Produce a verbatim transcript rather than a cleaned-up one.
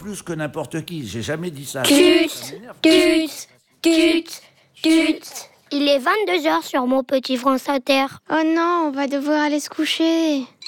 plus que n'importe qui. J'ai jamais dit ça. Tut, tut, tut, tut. Il est vingt-deux heures sur mon petit France Inter. Oh non, on va devoir aller se coucher.